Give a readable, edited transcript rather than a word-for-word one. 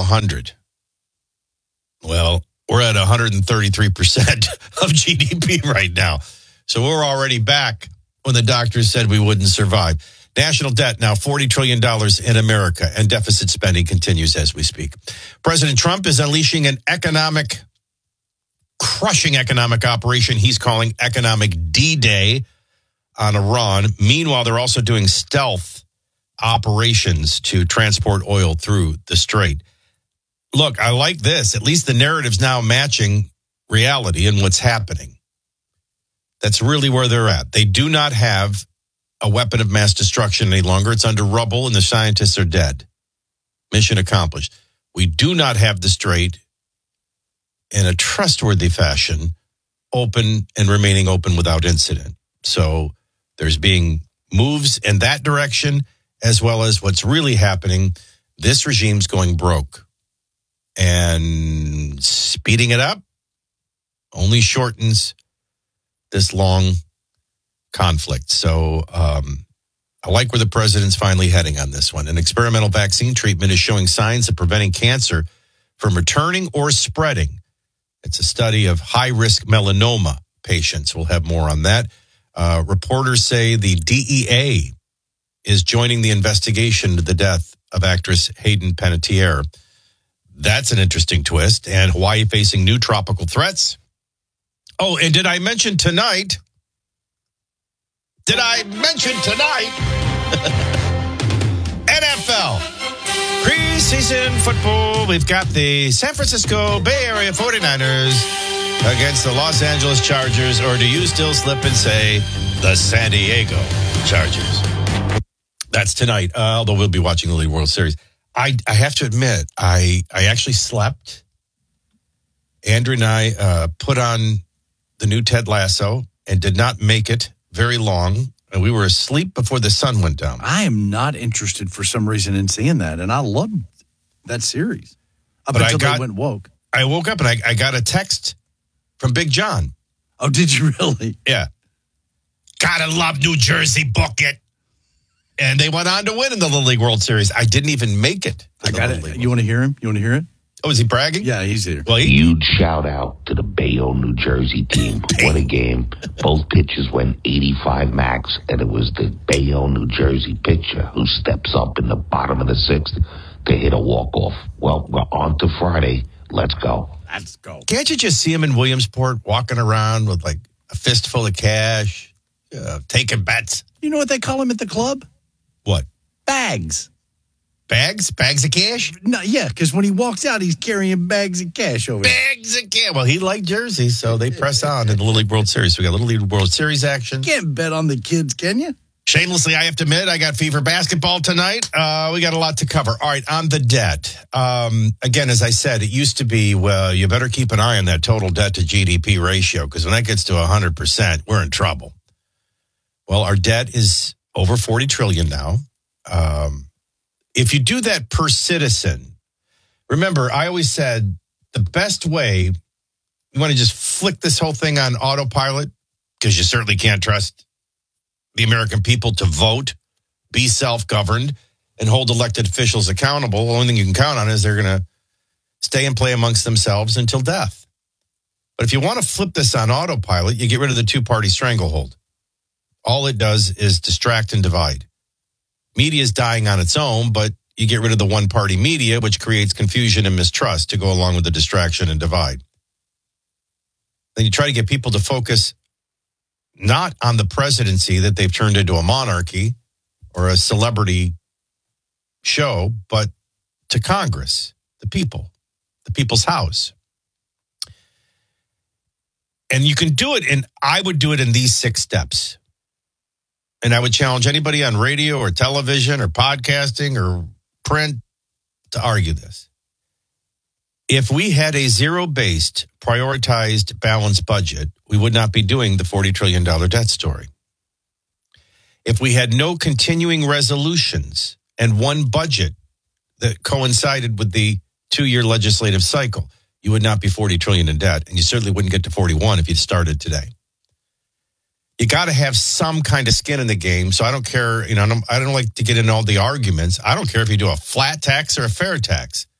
100. Well, we're at 133% of GDP right now. So we're already back when the doctors said we wouldn't survive. National debt now $40 trillion in America, and deficit spending continues as we speak. President Trump is unleashing an crushing economic operation he's calling Economic D-Day on Iran. Meanwhile, they're also doing stealth operations to transport oil through the strait. Look, I like this. At least the narrative's now matching reality and what's happening. That's really where they're at. They do not have a weapon of mass destruction any longer. It's under rubble and the scientists are dead. Mission accomplished. We do not have the strait in a trustworthy fashion open and remaining open without incident. So there's being moves in that direction, as well as what's really happening. This regime's going broke, and speeding it up only shortens this long conflict. So I like where the president's finally heading on this one. An experimental vaccine treatment is showing signs of preventing cancer from returning or spreading. It's a study of high-risk melanoma patients. We'll have more on that. Reporters say the DEA is joining the investigation into the death of actress Hayden Panettiere. That's an interesting twist. And Hawaii facing new tropical threats. Oh, and did I mention tonight? NFL. Preseason football. We've got the San Francisco Bay Area 49ers against the Los Angeles Chargers, or do you still slip and say the San Diego Chargers? That's tonight, although we'll be watching the League World Series. I have to admit, I actually slept. Andrew and I put on the new Ted Lasso and did not make it very long. And we were asleep before the sun went down. I am not interested for some reason in seeing that, and I loved that series up until they went woke. I woke up and I got a text from Big John. Oh, did you really? Yeah. Gotta love New Jersey, book it. And they went on to win in the Little League World Series. I didn't even make it. I got it. You want to hear him? You want to hear it? Oh, is he bragging? Yeah, he's here. Well, huge shout out to the Bayonne, New Jersey team. What a game. Both pitchers went 85 max, and it was the Bayonne, New Jersey pitcher who steps up in the bottom of the sixth to hit a walk-off. Well, we're on to Friday. Let's go. Let's go. Can't you just see him in Williamsport walking around with like a fistful of cash, taking bets? You know what they call him at the club? What? Bags. Bags? Bags of cash? No, yeah, because when he walks out, he's carrying bags of cash over. Bags of cash. Well, he liked Jersey, so they press on in the Little League World Series. So we got Little League World Series action. You can't bet on the kids, can you? Shamelessly, I have to admit, I got Fever basketball tonight. We got a lot to cover. All right, on the debt. Again, as I said, it used to be, well, you better keep an eye on that total debt to GDP ratio, because when that gets to 100%, we're in trouble. Well, our debt is over $40 trillion now. If you do that per citizen, remember, I always said the best way, you want to just flick this whole thing on autopilot, because you certainly can't trust the American people to vote, be self-governed, and hold elected officials accountable. The only thing you can count on is they're going to stay and play amongst themselves until death. But if you want to flip this on autopilot, you get rid of the two-party stranglehold. All it does is distract and divide. Media is dying on its own, but you get rid of the one-party media, which creates confusion and mistrust to go along with the distraction and divide. Then you try to get people to focus not on the presidency that they've turned into a monarchy or a celebrity show, but to Congress, the people, the people's house. And you can do it, and I would do it in these 6 steps. And I would challenge anybody on radio or television or podcasting or print to argue this. If we had a zero-based, prioritized, balanced budget, we would not be doing the $40 trillion debt story. If we had no continuing resolutions and one budget that coincided with the 2-year legislative cycle, you would not be $40 trillion in debt, and you certainly wouldn't get to 41 if you started today. You got to have some kind of skin in the game. So I don't care, I don't like to get into all the arguments. I don't care if you do a flat tax or a fair tax.